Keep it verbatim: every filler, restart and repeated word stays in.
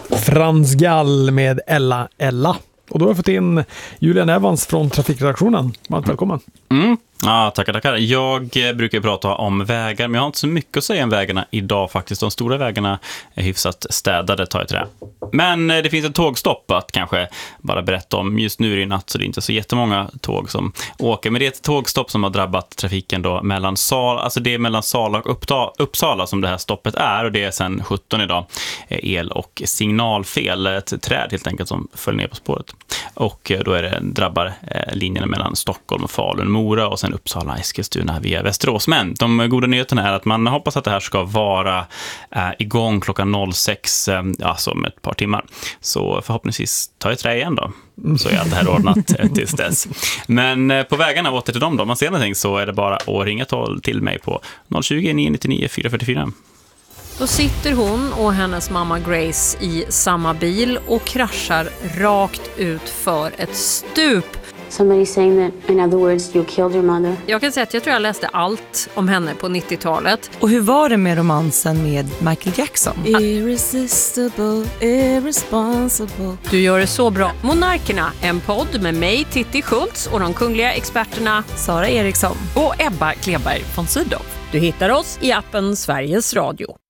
Frans Gall med Ella Ella. Och då har jag fått in Julian Evans från trafikredaktionen. Varmt välkommen. Mm. Ja, tackar, tackar. Jag brukar prata om vägar, men jag har inte så mycket att säga om vägarna idag faktiskt. De stora vägarna är hyfsat städade, tar jag till det. Men det finns ett tågstopp att kanske bara berätta om. Just nu är det natt så det är inte så jättemånga tåg som åker. Men det är ett tågstopp som har drabbat trafiken då mellan Sala, alltså det är mellan Sala och Uppta, Uppsala som det här stoppet är. Och det är sedan sjutton idag. El- och signalfel, ett träd helt enkelt som följer ner på spåret. Och då är det drabbar linjerna mellan Stockholm och Falun, Mora och sen Uppsala, Eskilstuna via Västerås. Men de goda nyheterna är att man hoppas att det här ska vara äh, igång klockan noll sex, äh, alltså om ett par timmar. Så förhoppningsvis tar jag trä igen då. Så är allt det här ordnat tills dess. Men äh, på vägarna åter till dem då. Om man ser någonting så är det bara att ringa till mig på noll tjugo, nio nittionio, fyra fyrtiofyra. Då sitter hon och hennes mamma Grace i samma bil och kraschar rakt ut för ett stup. Somebody saying that, in other words, you killed your mother. Jag kan säga att jag tror jag läste allt om henne på nittiotalet. Och hur var det med romansen med Michael Jackson? Irresistible, irresponsible. Du gör det så bra. Monarkerna, en podd med mig, Titti Schultz, och de kungliga experterna Sara Eriksson och Ebba Kleberg von Sydow. Du hittar oss i appen Sveriges Radio.